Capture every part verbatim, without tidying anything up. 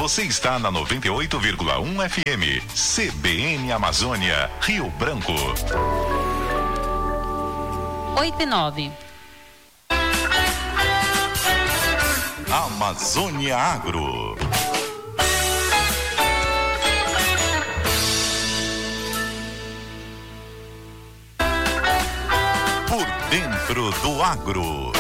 Você está na noventa e oito vírgula um F M, C B N Amazônia, Rio Branco. oito e nove. Amazônia Agro. Por dentro do agro.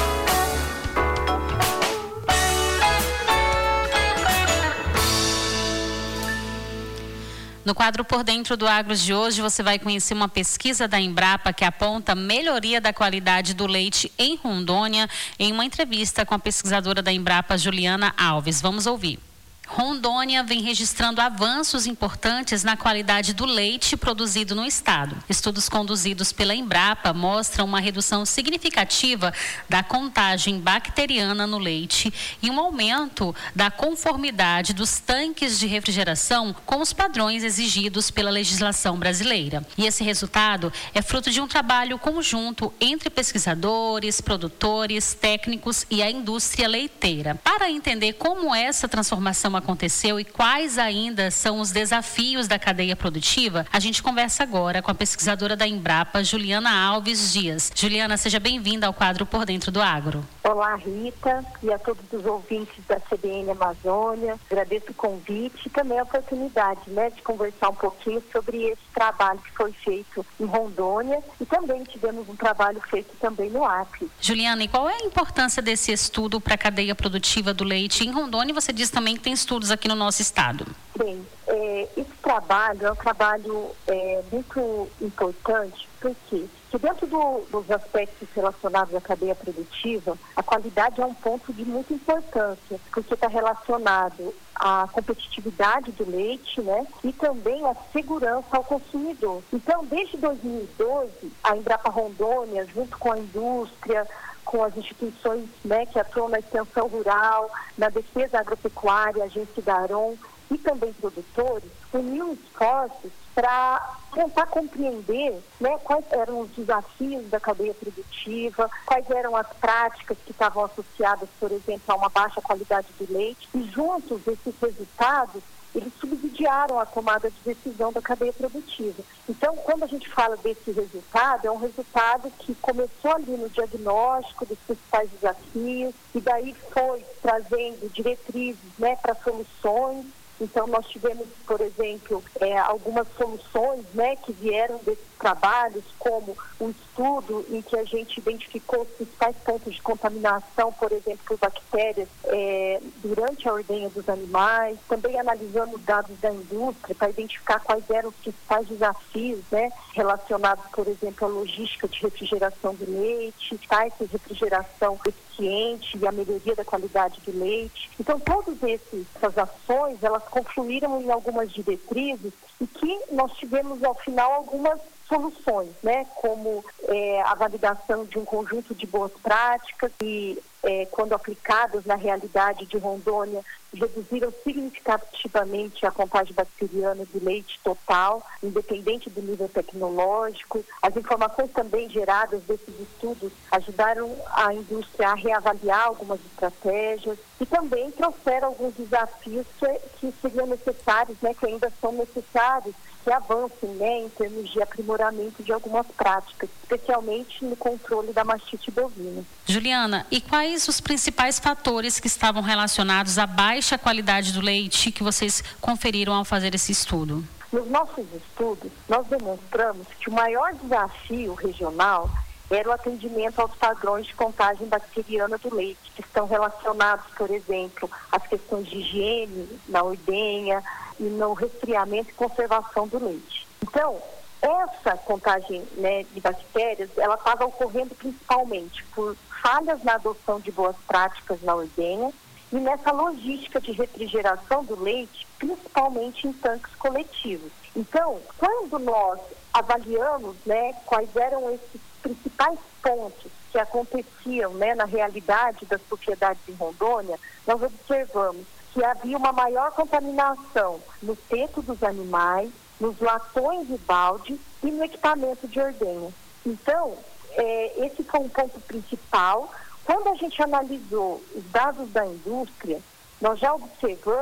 No quadro Por Dentro do Agro de hoje, você vai conhecer uma pesquisa da Embrapa que aponta melhoria da qualidade do leite em Rondônia, em uma entrevista com a pesquisadora da Embrapa, Juliana Alves. Vamos ouvir. Rondônia vem registrando avanços importantes na qualidade do leite produzido no estado. Estudos conduzidos pela Embrapa mostram uma redução significativa da contagem bacteriana no leite e um aumento da conformidade dos tanques de refrigeração com os padrões exigidos pela legislação brasileira. E esse resultado é fruto de um trabalho conjunto entre pesquisadores, produtores, técnicos e a indústria leiteira. Para entender como essa transformação aconteceu e quais ainda são os desafios da cadeia produtiva, a gente conversa agora com a pesquisadora da Embrapa, Juliana Alves Dias. Juliana, seja bem-vinda ao quadro Por Dentro do Agro. Olá, Rita, e a todos os ouvintes da C B N Amazônia. Agradeço o convite e também a oportunidade, né, de conversar um pouquinho sobre esse trabalho que foi feito em Rondônia e também tivemos um trabalho feito também no Acre. Juliana, e qual é a importância desse estudo para a cadeia produtiva do leite em Rondônia? Você diz também que tem estudos aqui no nosso estado. Bem, é, esse trabalho é um trabalho é, muito importante, porque que dentro do, dos aspectos relacionados à cadeia produtiva, a qualidade é um ponto de muita importância, porque está relacionado à competitividade do leite, né, e também à segurança ao consumidor. Então, desde dois mil e doze, a Embrapa Rondônia, junto com a indústria, com as instituições, né, que atuam na extensão rural, na defesa agropecuária, agência da Aron e também produtores, uniu esforços para tentar compreender, né, quais eram os desafios da cadeia produtiva, quais eram as práticas que estavam associadas, por exemplo, a uma baixa qualidade do leite, e juntos esses resultados eles subsidiaram a tomada de decisão da cadeia produtiva. Então, quando a gente fala desse resultado, é um resultado que começou ali no diagnóstico dos principais desafios e daí foi trazendo diretrizes, né, para soluções. Então, nós tivemos, por exemplo, é, algumas soluções, né, que vieram desses trabalhos, como um estudo em que a gente identificou os principais pontos de contaminação, por exemplo, por bactérias é, durante a ordenha dos animais. Também analisamos dados da indústria para identificar quais eram os principais desafios, né, relacionados, por exemplo, à logística de refrigeração do leite, sites de refrigeração eficiente e a melhoria da qualidade do leite. Então, todas essas ações, elas confluíram em algumas diretrizes e que nós tivemos, ao final, algumas soluções, né, como é, a validação de um conjunto de boas práticas e, é, quando aplicadas na realidade de Rondônia, reduziram significativamente a contagem bacteriana do leite total, independente do nível tecnológico. As informações também geradas desses estudos ajudaram a indústria a reavaliar algumas estratégias e também trouxeram alguns desafios que, que seriam necessários, né, que ainda são necessários, que avancem, né, em termos de aprimoramento de algumas práticas, especialmente no controle da mastite bovina. Juliana, e quais os principais fatores que estavam relacionados à baixa qualidade do leite que vocês conferiram ao fazer esse estudo? Nos nossos estudos, nós demonstramos que o maior desafio regional era o atendimento aos padrões de contagem bacteriana do leite, que estão relacionados, por exemplo, às questões de higiene na ordenha e no resfriamento e conservação do leite. Então, essa contagem, né, de bactérias, ela estava ocorrendo principalmente por falhas na adoção de boas práticas na ordenha e nessa logística de refrigeração do leite, principalmente em tanques coletivos. Então, quando nós avaliamos, né, quais eram esses principais pontos que aconteciam, né, na realidade das propriedades em Rondônia, nós observamos que havia uma maior contaminação no teto dos animais, nos latões e baldes e no equipamento de ordenha. Então, é, esse foi um ponto principal. Quando a gente analisou os dados da indústria, nós já observamos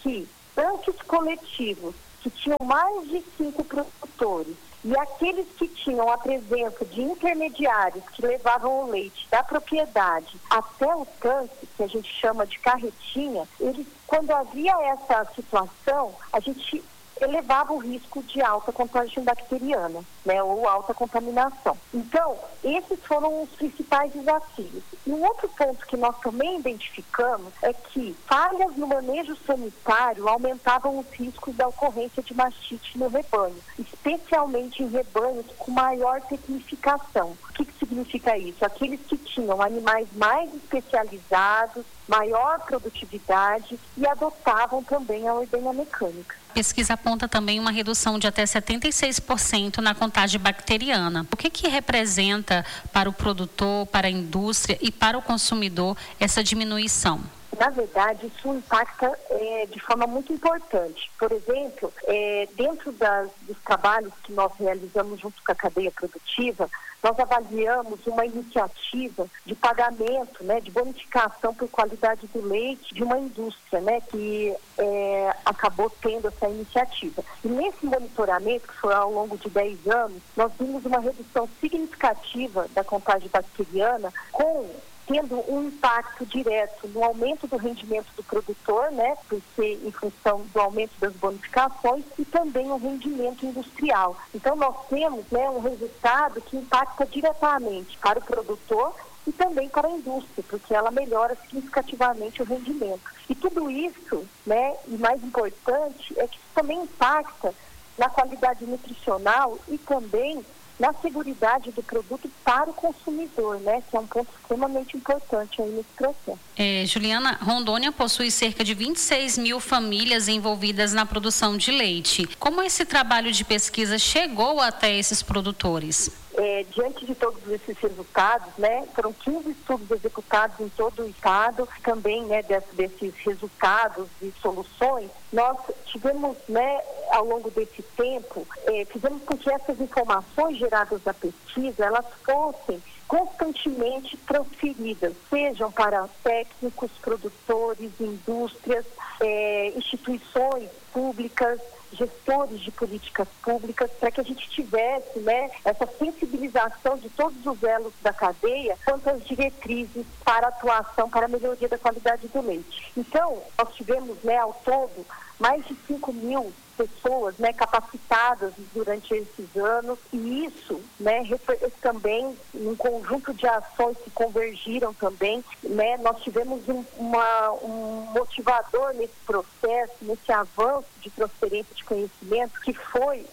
que tanques coletivos que tinham mais de cinco produtores e aqueles que tinham a presença de intermediários que levavam o leite da propriedade até o tanque, que a gente chama de carretinha, eles, quando havia essa situação, a gente elevava o risco de alta contagem bacteriana, né, ou alta contaminação. Então, esses foram os principais desafios. E um outro ponto que nós também identificamos é que falhas no manejo sanitário aumentavam os riscos da ocorrência de mastite no rebanho, especialmente em rebanhos com maior tecnificação. O que, que significa isso? Aqueles que tinham animais mais especializados, maior produtividade e adotavam também a ordenha mecânica. A pesquisa aponta também uma redução de até setenta e seis por cento na contagem bacteriana. O que que representa para o produtor, para a indústria e para o consumidor essa diminuição? Na verdade, isso impacta é, de forma muito importante. Por exemplo, é, dentro das, dos trabalhos que nós realizamos junto com a cadeia produtiva, nós avaliamos uma iniciativa de pagamento, né, de bonificação por qualidade do leite de uma indústria, né, que é, acabou tendo essa iniciativa. E nesse monitoramento, que foi ao longo de dez anos, nós vimos uma redução significativa da contagem bacteriana com tendo um impacto direto no aumento do rendimento do produtor, né, por ser em função do aumento das bonificações e também o rendimento industrial. Então nós temos, né, um resultado que impacta diretamente para o produtor e também para a indústria, porque ela melhora significativamente o rendimento. E tudo isso, né, e mais importante, é que isso também impacta na qualidade nutricional e também na seguridade do produto para o consumidor, né? Que é um ponto extremamente importante aí nesse processo. É, Juliana, Rondônia possui cerca de vinte e seis mil famílias envolvidas na produção de leite. Como esse trabalho de pesquisa chegou até esses produtores? É, diante de todos esses resultados, né, foram quinze estudos executados em todo o estado, também, né, desse, desses resultados e soluções, nós tivemos, né, ao longo desse tempo, é, fizemos com que essas informações geradas da pesquisa, elas fossem constantemente transferidas, sejam para técnicos, produtores, indústrias, é, instituições públicas, gestores de políticas públicas, para que a gente tivesse, né, essa sensibilização de todos os elos da cadeia quanto às diretrizes para atuação, para a melhoria da qualidade do leite. Então, nós tivemos, né, ao todo, mais de cinco mil pessoas, né, capacitadas durante esses anos, e isso, né, também um conjunto de ações que convergiram também, né, nós tivemos um, uma, um motivador nesse processo, nesse avanço de transferência de conhecimento, que foi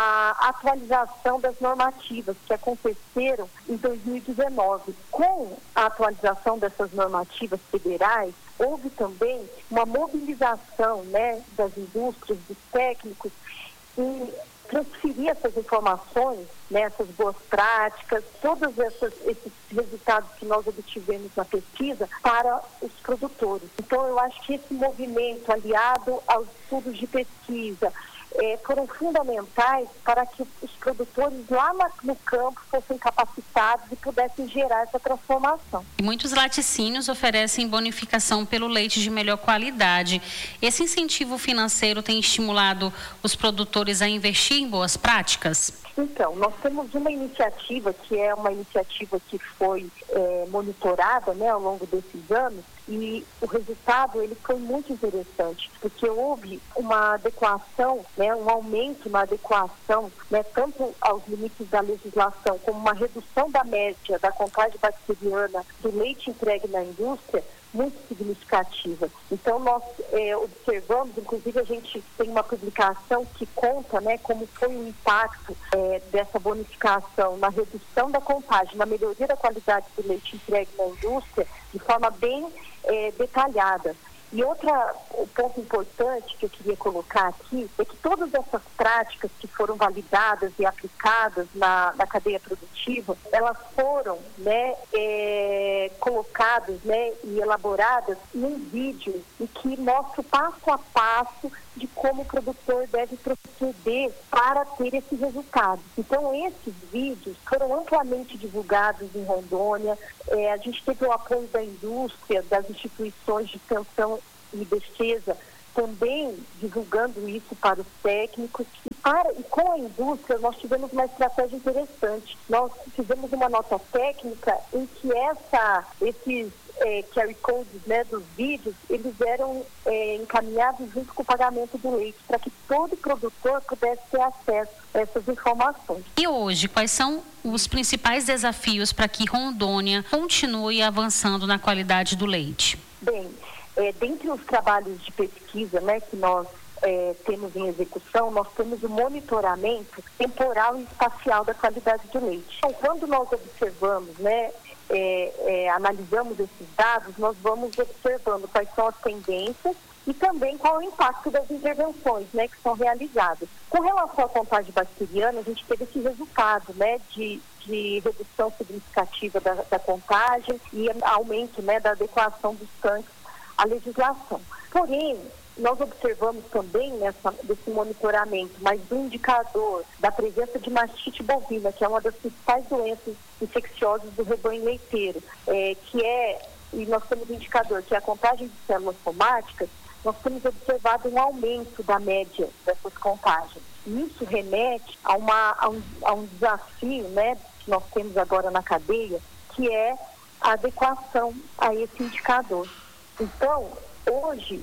a atualização das normativas que aconteceram em dois mil e dezenove. Com a atualização dessas normativas federais, houve também uma mobilização, né, das indústrias, dos técnicos, em transferir essas informações, né, essas boas práticas, todos essas, esses resultados que nós obtivemos na pesquisa para os produtores. Então, eu acho que esse movimento, aliado aos estudos de pesquisa, É, foram fundamentais para que os produtores lá no campo fossem capacitados e pudessem gerar essa transformação. Muitos laticínios oferecem bonificação pelo leite de melhor qualidade. Esse incentivo financeiro tem estimulado os produtores a investir em boas práticas? Então, nós temos uma iniciativa que é uma iniciativa que foi é, monitorada, né, ao longo desses anos, e o resultado ele foi muito interessante, porque houve uma adequação, né, um aumento na adequação, né, tanto aos limites da legislação como uma redução da média da contagem bacteriana do leite entregue na indústria, muito significativa. Então, nós é, observamos, inclusive a gente tem uma publicação que conta, né, como foi o impacto é, dessa bonificação na redução da contagem, na melhoria da qualidade do leite entregue na indústria, de forma bem é, detalhada. E outro ponto importante que eu queria colocar aqui é que todas essas práticas que foram validadas e aplicadas na, na cadeia produtiva, elas foram, né, é, colocadas, né, e elaboradas num vídeo em que mostra o passo a passo de como o produtor deve proceder para ter esse resultado. Então, esses vídeos foram amplamente divulgados em Rondônia. É, a gente teve o apoio da indústria, das instituições de extensão e defesa também divulgando isso para os técnicos. E, para, e com a indústria, nós tivemos uma estratégia interessante. Nós fizemos uma nota técnica em que essa, esses é, Q R codes, né, dos vídeos, eles eram é, encaminhados junto com o pagamento do leite, para que todo produtor pudesse ter acesso a essas informações. E hoje, quais são os principais desafios para que Rondônia continue avançando na qualidade do leite? Bem, é, dentre os trabalhos de pesquisa, né, que nós é, temos em execução, nós temos o monitoramento temporal e espacial da qualidade do leite. Então, quando nós observamos, né, é, é, analisamos esses dados, nós vamos observando quais são as tendências e também qual é o impacto das intervenções, né, que são realizadas. Com relação à contagem bacteriana, a gente teve esse resultado, né, de, de redução significativa da, da contagem e aumento, né, da adequação dos tanques à legislação. Porém, nós observamos também nessa, desse monitoramento mais um indicador da presença de mastite bovina, que é uma das principais doenças infecciosas do rebanho leiteiro, é, que é, e nós temos um indicador, que é a contagem de células somáticas. Nós temos observado um aumento da média dessas contagens. E isso remete a, uma, a, um, a um desafio, né, que nós temos agora na cadeia, que é a adequação a esse indicador. Então, hoje,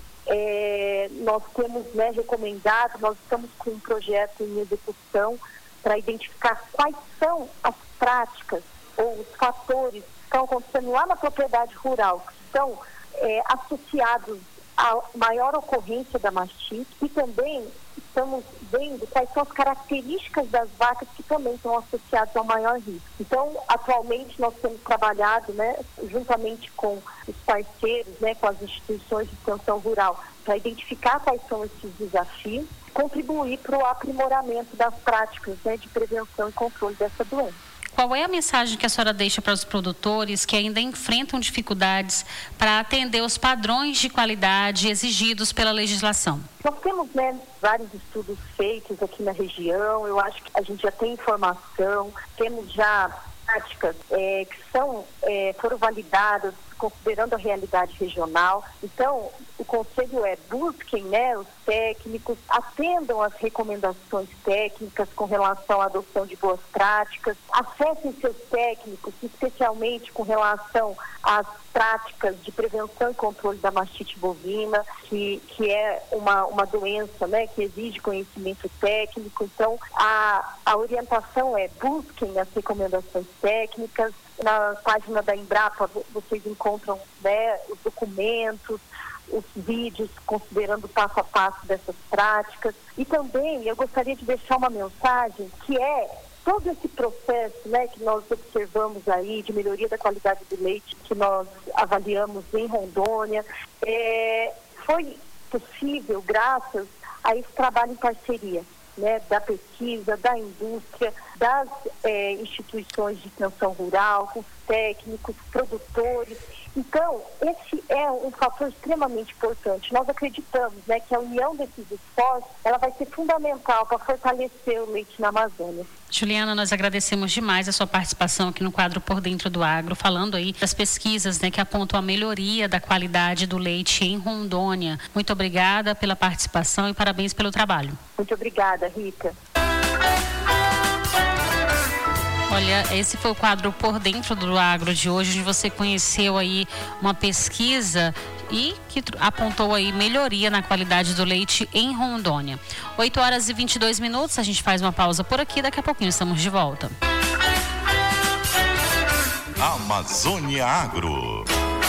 é, nós temos, né, recomendado, nós estamos com um projeto em execução para identificar quais são as práticas ou os fatores que estão acontecendo lá na propriedade rural, que estão é, associados a maior ocorrência da mastite, e também estamos vendo quais são as características das vacas que também estão associadas ao maior risco. Então, atualmente nós temos trabalhado, né, juntamente com os parceiros, né, com as instituições de extensão rural, para identificar quais são esses desafios, contribuir para o aprimoramento das práticas, né, de prevenção e controle dessa doença. Qual é a mensagem que a senhora deixa para os produtores que ainda enfrentam dificuldades para atender os padrões de qualidade exigidos pela legislação? Nós temos, né, vários estudos feitos aqui na região, eu acho que a gente já tem informação, temos já práticas é, que são, é, foram validadas considerando a realidade regional. Então, o conselho é: busquem, né, os técnicos, atendam as recomendações técnicas com relação à adoção de boas práticas, acessem seus técnicos, especialmente com relação às práticas de prevenção e controle da mastite bovina, que, que é uma, uma doença, né, que exige conhecimento técnico. Então, a, a orientação é: busquem as recomendações técnicas. Na página da Embrapa vocês encontram, né, os documentos, os vídeos considerando o passo a passo dessas práticas. E também eu gostaria de deixar uma mensagem que é todo esse processo, né, que nós observamos aí de melhoria da qualidade do leite, que nós avaliamos em Rondônia, é, foi possível graças a esse trabalho em parceria, né, da pesquisa, da indústria, das é, instituições de extensão rural, com os técnicos, produtores. Então, esse é um fator extremamente importante. Nós acreditamos, né, que a união desses esforços, ela vai ser fundamental para fortalecer o leite na Amazônia. Juliana, nós agradecemos demais a sua participação aqui no quadro Por Dentro do Agro, falando aí das pesquisas, né, que apontam a melhoria da qualidade do leite em Rondônia. Muito obrigada pela participação e parabéns pelo trabalho. Muito obrigada, Rita. Olha, esse foi o quadro Por Dentro do Agro de hoje, onde você conheceu aí uma pesquisa e que apontou aí melhoria na qualidade do leite em Rondônia. oito horas e vinte e dois minutos, a gente faz uma pausa por aqui, daqui a pouquinho estamos de volta. Amazônia Agro.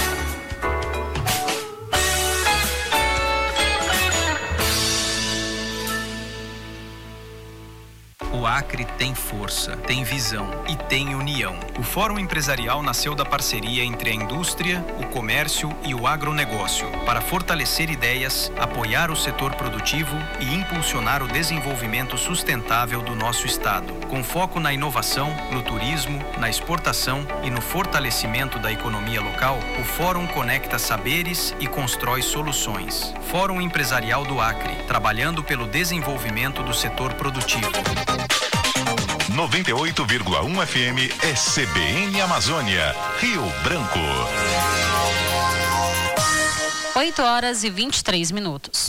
O Acre tem força, tem visão e tem união. O Fórum Empresarial nasceu da parceria entre a indústria, o comércio e o agronegócio para fortalecer ideias, apoiar o setor produtivo e impulsionar o desenvolvimento sustentável do nosso estado. Com foco na inovação, no turismo, na exportação e no fortalecimento da economia local, o Fórum conecta saberes e constrói soluções. Fórum Empresarial do Acre, trabalhando pelo desenvolvimento do setor produtivo. noventa e oito vírgula um F M é C B N Amazônia, Rio Branco. oito horas e vinte e três minutos.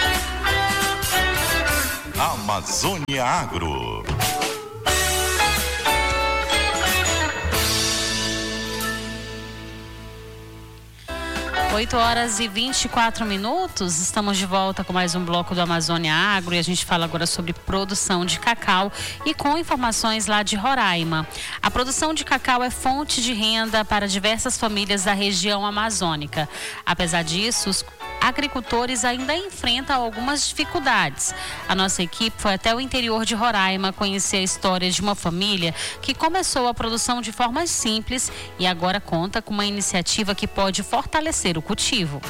Amazônia Agro. oito horas e vinte e quatro minutos, estamos de volta com mais um bloco do Amazônia Agro e a gente fala agora sobre produção de cacau e com informações lá de Roraima. A produção de cacau é fonte de renda para diversas famílias da região amazônica. Apesar disso, os agricultores ainda enfrentam algumas dificuldades. A nossa equipe foi até o interior de Roraima conhecer a história de uma família que começou a produção de forma simples e agora conta com uma iniciativa que pode fortalecer o cultivo.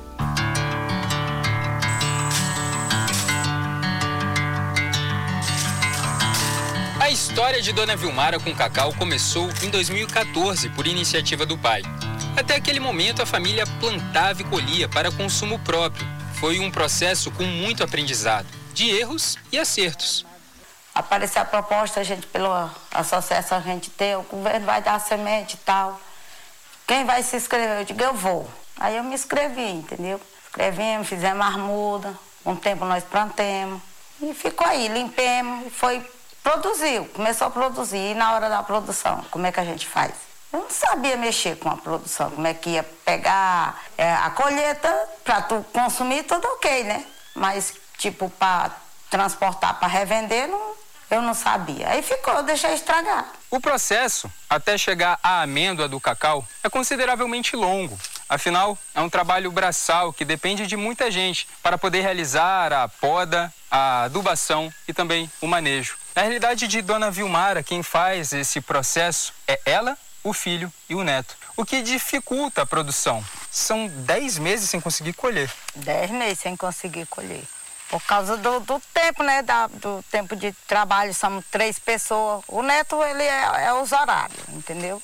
A história de Dona Vilmara com cacau começou em dois mil e quatorze por iniciativa do pai. Até aquele momento, a família plantava e colhia para consumo próprio. Foi um processo com muito aprendizado, de erros e acertos. Apareceu a proposta, a gente, pela associação, a gente tem, o governo vai dar semente e tal. Quem vai se inscrever? Eu digo, eu vou. Aí eu me inscrevi, entendeu? Escrevemos, fizemos armuda, um tempo nós plantemos. E ficou aí, limpemos, e foi, produziu, começou a produzir. E na hora da produção, como é que a gente faz? Eu não sabia mexer com a produção, como é que ia pegar é, a colheita para tu consumir, tudo ok, né? Mas, tipo, para transportar, para revender, não, eu não sabia. Aí ficou, eu deixei estragar. O processo, até chegar à amêndoa do cacau, é consideravelmente longo. Afinal, é um trabalho braçal que depende de muita gente para poder realizar a poda, a adubação e também o manejo. Na realidade de Dona Vilmara, quem faz esse processo é ela, o filho e o neto, o que dificulta a produção. São dez meses sem conseguir colher. Dez meses sem conseguir colher. Por causa do, do tempo, né? Da, do tempo de trabalho, somos três pessoas. O neto, ele é, é os horários, entendeu?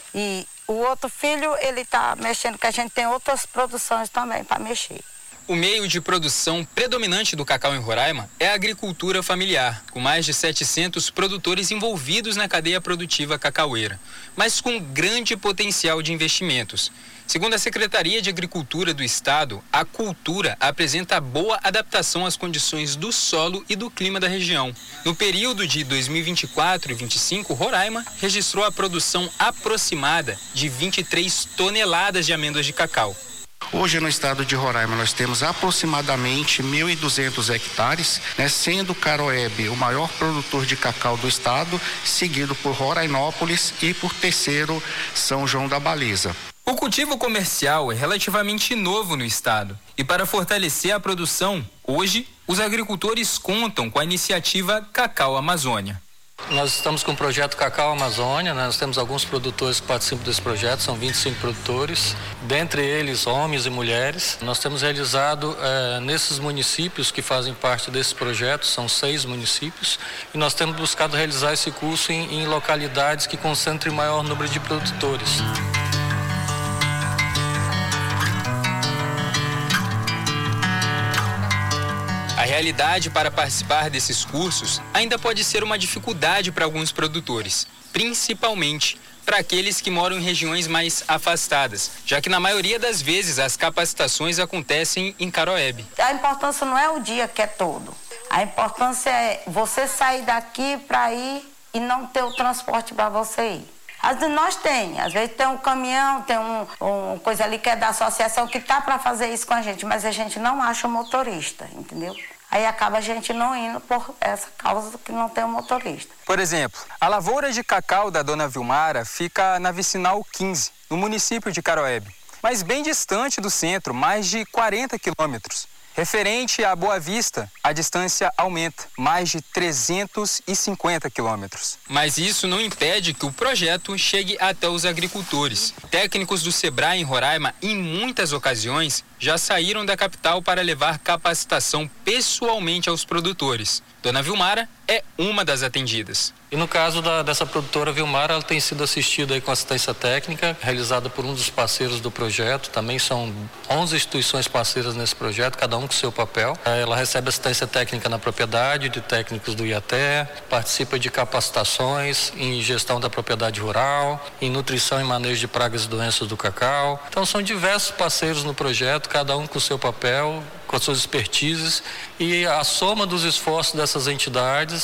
E o outro filho, ele tá mexendo, que a gente tem outras produções também para mexer. O meio de produção predominante do cacau em Roraima é a agricultura familiar, com mais de setecentos produtores envolvidos na cadeia produtiva cacaueira, mas com grande potencial de investimentos. Segundo a Secretaria de Agricultura do Estado, a cultura apresenta boa adaptação às condições do solo e do clima da região. No período de dois mil e vinte e quatro e vinte e cinco, Roraima registrou a produção aproximada de vinte e três toneladas de amêndoas de cacau. Hoje no estado de Roraima nós temos aproximadamente mil e duzentos hectares, né, sendo Caroebe o maior produtor de cacau do estado, seguido por Rorainópolis e por terceiro São João da Baliza. O cultivo comercial é relativamente novo no estado e para fortalecer a produção, hoje os agricultores contam com a iniciativa Cacau Amazônia. Nós estamos com o projeto Cacau Amazônia, né? Nós temos alguns produtores que participam desse projeto, são vinte e cinco produtores, dentre eles homens e mulheres. Nós temos realizado eh, nesses municípios que fazem parte desse projeto, são seis municípios, e nós temos buscado realizar esse curso em, em localidades que concentrem maior número de produtores. A realidade para participar desses cursos ainda pode ser uma dificuldade para alguns produtores, principalmente para aqueles que moram em regiões mais afastadas, já que na maioria das vezes as capacitações acontecem em Caroebe. A importância não é o dia que é todo. A importância é você sair daqui para ir e não ter o transporte para você ir. Às vezes nós tem, às vezes tem um caminhão, tem um, um coisa ali que é da associação que tá para fazer isso com a gente, mas a gente não acha o motorista, entendeu? Aí acaba a gente não indo por essa causa que não tem um motorista. Por exemplo, a lavoura de cacau da Dona Vilmara fica na vicinal quinze, no município de Caroebe, mas bem distante do centro, mais de quarenta quilômetros. Referente a Boa Vista, a distância aumenta, mais de trezentos e cinquenta quilômetros. Mas isso não impede que o projeto chegue até os agricultores. Técnicos do Sebrae em Roraima, em muitas ocasiões, já saíram da capital para levar capacitação pessoalmente aos produtores. Dona Vilmara é uma das atendidas. E no caso da, dessa produtora Vilmara, ela tem sido assistida aí com assistência técnica, realizada por um dos parceiros do projeto. Também são onze instituições parceiras nesse projeto, cada um com seu papel. Ela recebe assistência técnica na propriedade, de técnicos do I A T E, participa de capacitações em gestão da propriedade rural, em nutrição e manejo de pragas e doenças do cacau. Então são diversos parceiros no projeto cada um com o seu papel, com as suas expertises, e a soma dos esforços dessas entidades